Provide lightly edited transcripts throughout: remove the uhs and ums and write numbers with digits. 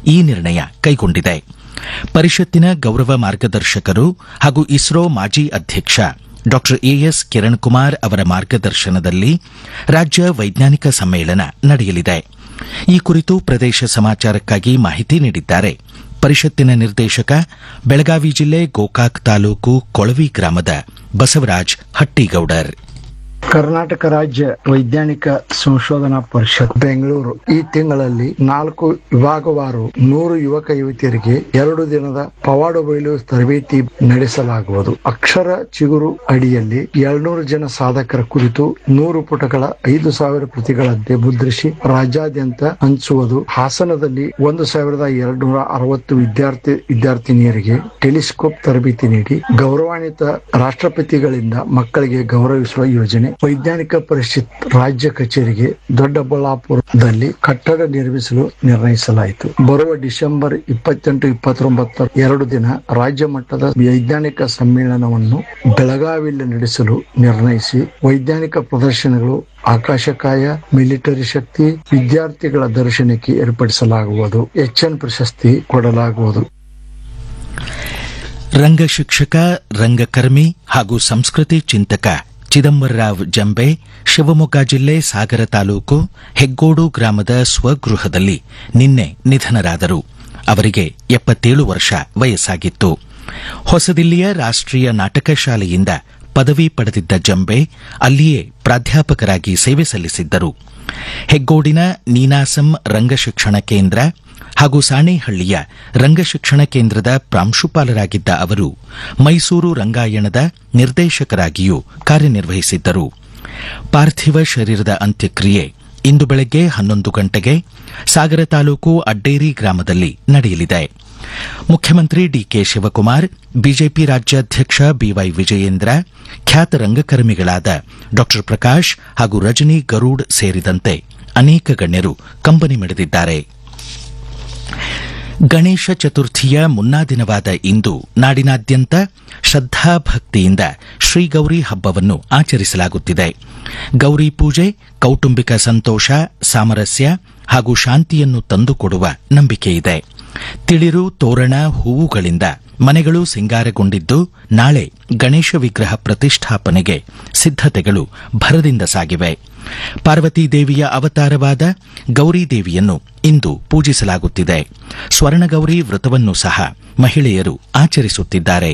ಈ ನಿರ್ಣಯ ಕೈಗೊಂಡಿದೆ. ಪರಿಷತ್ತಿನ ಗೌರವ ಮಾರ್ಗದರ್ಶಕರು ಹಾಗೂ ಇಸ್ರೋ ಮಾಜಿ ಅಧ್ಯಕ್ಷ ಡಾ ಎಎಸ್ ಕಿರಣ್ ಕುಮಾರ್ ಅವರ ಮಾರ್ಗದರ್ಶನದಲ್ಲಿ ರಾಜ್ಯ ವೈಜ್ಞಾನಿಕ ಸಮ್ಮೇಳನ ನಡೆಯಲಿದೆ. ಈ ಕುರಿತು ಪ್ರದೇಶ ಸಮಾಚಾರಕ್ಕಾಗಿ ಮಾಹಿತಿ ನೀಡಿದ್ದಾರೆ ಪರಿಷತ್ತಿನ ನಿರ್ದೇಶಕ, ಬೆಳಗಾವಿ ಜಿಲ್ಲೆ ಗೋಕಾಕ್ ತಾಲೂಕು ಕೊಳವಿ ಗ್ರಾಮದ ಬಸವರಾಜ್ ಹಟ್ಟಿಗೌಡರ್. ಕರ್ನಾಟಕ ರಾಜ್ಯ ವೈಜ್ಞಾನಿಕ ಸಂಶೋಧನಾ ಪರಿಷತ್ ಬೆಂಗಳೂರು ಈ ತಿಂಗಳಲ್ಲಿ 4 ವಿಭಾಗವಾರು 100 ಯುವಕ ಯುವತಿಯರಿಗೆ 2 ದಿನದ ಪವಾಡ ಬಯಲು ತರಬೇತಿ ನಡೆಸಲಾಗುವುದು. ಅಕ್ಷರ ಚಿಗುರು ಅಡಿಯಲ್ಲಿ 200 ಜನ ಸಾಧಕರ ಕುರಿತು 100 ಪುಟಗಳ 5,000 ಪ್ರತಿಗಳಂತೆ ಮುದ್ರಿಸಿ ರಾಜ್ಯಾದ್ಯಂತ ಹಂಚುವುದು. ಹಾಸನದಲ್ಲಿ 1,260 ವಿದ್ಯಾರ್ಥಿನಿಯರಿಗೆ ಟೆಲಿಸ್ಕೋಪ್ ತರಬೇತಿ ನೀಡಿ ಗೌರವಾನ್ವಿತ ರಾಷ್ಟ್ರಪತಿಗಳಿಂದ ಮಕ್ಕಳಿಗೆ ಗೌರವಿಸುವ ಯೋಜನೆ. ವೈಜ್ಞಾನಿಕ ಪರಿಷತ್ ರಾಜ್ಯ ಕಚೇರಿಗೆ ದೊಡ್ಡಬಳ್ಳಾಪುರದಲ್ಲಿ ಕಟ್ಟಡ ನಿರ್ಮಿಸಲು ನಿರ್ಣಯಿಸಲಾಯಿತು. ಬರುವ ಡಿಸೆಂಬರ್ 28-29 2 ದಿನ ರಾಜ್ಯ ಮಟ್ಟದ ವೈಜ್ಞಾನಿಕ ಸಮ್ಮೇಳನವನ್ನು ಬೆಳಗಾವಿಯಲ್ಲಿ ನಡೆಸಲು ನಿರ್ಣಯಿಸಿ ವೈಜ್ಞಾನಿಕ ಪ್ರದರ್ಶನಗಳು, ಆಕಾಶಕಾಯ, ಮಿಲಿಟರಿ ಶಕ್ತಿ, ವಿದ್ಯಾರ್ಥಿಗಳ ದರ್ಶನಕ್ಕೆ ಏರ್ಪಡಿಸಲಾಗುವುದು. ಎಚ್ಎನ್ ಪ್ರಶಸ್ತಿ ಕೊಡಲಾಗುವುದು. ರಂಗ ಶಿಕ್ಷಕ, ರಂಗಕರ್ಮಿ ಹಾಗೂ ಸಂಸ್ಕೃತಿ ಚಿಂತಕ ಚಿದಂಬರರಾವ್ ಜಂಬೆ ಶಿವಮೊಗ್ಗ ಜಿಲ್ಲೆ ಸಾಗರ ತಾಲೂಕು ಹೆಗ್ಗೋಡು ಗ್ರಾಮದ ಸ್ವಗೃಹದಲ್ಲಿ ನಿನ್ನೆ ನಿಧನರಾದರು. ಅವರಿಗೆ 77 ವರ್ಷ ವಯಸ್ಸಾಗಿತ್ತು. ಹೊಸದಿಲ್ಲಿಯ ರಾಷ್ಟ್ರೀಯ ನಾಟಕ ಶಾಲೆಯಿಂದ ಪದವಿ ಪಡೆದಿದ್ದ ಜಂಬೆ ಅಲ್ಲಿಯೇ ಪ್ರಾಧ್ಯಾಪಕರಾಗಿ ಸೇವೆ ಸಲ್ಲಿಸಿದ್ದರು. ಹೆಗ್ಗೋಡಿನ ನೀನಾಸಂ ರಂಗಶಿಕ್ಷಣ ಕೇಂದ್ರ ಹಾಗೂ ಸಾಣೇಹಳ್ಳಿಯ ರಂಗಶಿಕ್ಷಣ ಕೇಂದ್ರದ ಪ್ರಾಂಶುಪಾಲರಾಗಿದ್ದ ಅವರು ಮೈಸೂರು ರಂಗಾಯಣದ ನಿರ್ದೇಶಕರಾಗಿಯೂ ಕಾರ್ಯನಿರ್ವಹಿಸಿದ್ದರು. ಪಾರ್ಥಿವ ಶರೀರದ ಅಂತ್ಯಕ್ರಿಯೆ ಇಂದು ಬೆಳಗ್ಗೆ 11 ಗಂಟೆಗೆ ಸಾಗರ ತಾಲೂಕು ಅಡ್ಡೇರಿ ಗ್ರಾಮದಲ್ಲಿ ನಡೆಯಲಿದೆ. ಮುಖ್ಯಮಂತ್ರಿ ಡಿಕೆ ಶಿವಕುಮಾರ್, ಬಿಜೆಪಿ ರಾಜ್ಯಾಧ್ಯಕ್ಷ ಬಿವೈ ವಿಜಯೇಂದ್ರ, ಖ್ಯಾತ ರಂಗಕರ್ಮಿಗಳಾದ ಡಾ ಪ್ರಕಾಶ್ ಹಾಗೂ ರಜನಿ ಗರುಡ್ ಸೇರಿದಂತೆ ಅನೇಕ ಗಣ್ಯರು ಕಂಬನಿ ಮಿಡಿದಿದ್ದಾರೆ. ಗಣೇಶ ಚತುರ್ಥಿಯ ಮುನ್ನಾ ದಿನವಾದ ಇಂದು ನಾಡಿನಾದ್ಯಂತ ಶ್ರದ್ಧಾಭಕ್ತಿಯಿಂದ ಶ್ರೀಗೌರಿ ಹಬ್ಬವನ್ನು ಆಚರಿಸಲಾಗುತ್ತಿದೆ. ಗೌರಿ ಪೂಜೆ ಕೌಟುಂಬಿಕ ಸಂತೋಷ, ಸಾಮರಸ್ಯ ಹಾಗೂ ಶಾಂತಿಯನ್ನು ತಂದುಕೊಡುವ ನಂಬಿಕೆಯಿದೆ. ತಿಳಿರು, ತೋರಣ, ಹೂವುಗಳಿಂದ ಮನೆಗಳು ಸಿಂಗಾರಗೊಂಡಿದ್ದು ನಾಳೆ ಗಣೇಶ ವಿಗ್ರಹ ಪ್ರತಿಷ್ಠಾಪನೆಗೆ ಸಿದ್ದತೆಗಳು ಭರದಿಂದ ಸಾಗಿವೆ. ಪಾರ್ವತಿ ದೇವಿಯ ಅವತಾರವಾದ ಗೌರಿದೇವಿಯನ್ನು ಇಂದು ಪೂಜಿಸಲಾಗುತ್ತಿದೆ. ಸ್ವರ್ಣಗೌರಿ ವ್ರತವನ್ನು ಸಹ ಮಹಿಳೆಯರು ಆಚರಿಸುತ್ತಿದ್ದಾರೆ.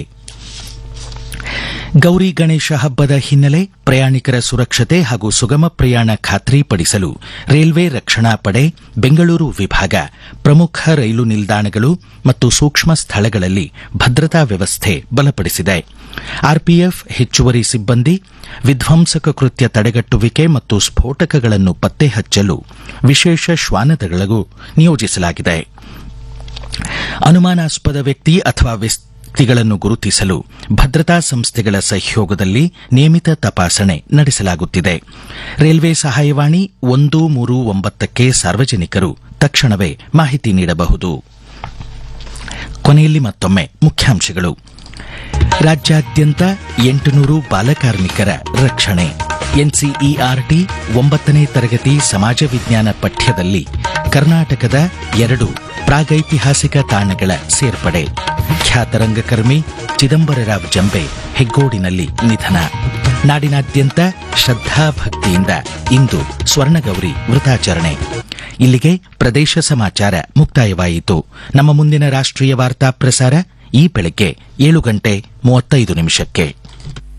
ಗೌರಿ ಗಣೇಶ ಹಬ್ಬದ ಹಿನ್ನೆಲೆ ಪ್ರಯಾಣಿಕರ ಸುರಕ್ಷತೆ ಹಾಗೂ ಸುಗಮ ಪ್ರಯಾಣ ಖಾತ್ರಿಪಡಿಸಲು ರೈಲ್ವೆ ರಕ್ಷಣಾ ಪಡೆ ಬೆಂಗಳೂರು ವಿಭಾಗ ಪ್ರಮುಖ ರೈಲು ನಿಲ್ದಾಣಗಳು ಮತ್ತು ಸೂಕ್ಷ್ಮ ಸ್ಥಳಗಳಲ್ಲಿ ಭದ್ರತಾ ವ್ಯವಸ್ಥೆ ಬಲಪಡಿಸಿದೆ. ಆರ್ಪಿಎಫ್ ಹೆಚ್ಚುವರಿ ಸಿಬ್ಬಂದಿ, ವಿಧ್ವಂಸಕ ಕೃತ್ಯ ತಡೆಗಟ್ಟುವಿಕೆ ಮತ್ತು ಸ್ಫೋಟಕಗಳನ್ನು ಪತ್ತೆ ಹಚ್ಚಲು ವಿಶೇಷ ಶ್ವಾನದಳಗೂ ನಿಯೋಜಿಸಲಾಗಿದೆ. ಅನುಮಾನಾಸ್ಪದ ವ್ಯಕ್ತಿ ಅಥವಾ ವ್ಯಕ್ತಿಗಳನ್ನು ಗುರುತಿಸಲು ಭದ್ರತಾ ಸಂಸ್ಥೆಗಳ ಸಹಯೋಗದಲ್ಲಿ ನಿಯಮಿತ ತಪಾಸಣೆ ನಡೆಸಲಾಗುತ್ತಿದೆ. ರೈಲ್ವೆ ಸಹಾಯವಾಣಿ 139ಕ್ಕೆ ಸಾರ್ವಜನಿಕರು ತಕ್ಷಣವೇ ಮಾಹಿತಿ ನೀಡಬಹುದು. ಕೊನೆಯಲ್ಲಿ ಮತ್ತೊಮ್ಮೆ ಮುಖ್ಯಾಂಶಗಳು. ರಾಜ್ಯಾದ್ಯಂತ 800 ಬಾಲಕಾರ್ಮಿಕರ ರಕ್ಷಣೆ. ಎನ್ಸಿಇಆರ್ಟಿ 9ನೇ ತರಗತಿ ಸಮಾಜ ವಿಜ್ಞಾನ ಪಠ್ಯದಲ್ಲಿ ಕರ್ನಾಟಕದ 2 ಪ್ರಾಗೈತಿಹಾಸಿಕ ತಾಣಗಳ ಸೇರ್ಪಡೆ. ಖ್ಯಾತ ರಂಗಕರ್ಮಿ ಚಿದಂಬರರಾವ್ ಜಂಬೆ ಹೆಗ್ಗೋಡಿನಲ್ಲಿ ನಿಧನ. ನಾಡಿನಾದ್ಯಂತ ಶ್ರದ್ಧಾಭಕ್ತಿಯಿಂದ ಇಂದು ಸ್ವರ್ಣಗೌರಿ ವ್ರತಾಚರಣೆ. ಇಲ್ಲಿಗೆ ಪ್ರದೇಶ ಸಮಾಚಾರ ಮುಕ್ತಾಯವಾಯಿತು. ನಮ್ಮ ಮುಂದಿನ ರಾಷ್ಟ್ರೀಯ ವಾರ್ತಾ ಪ್ರಸಾರ ಈ ಬೆಳಗ್ಗೆ 7:35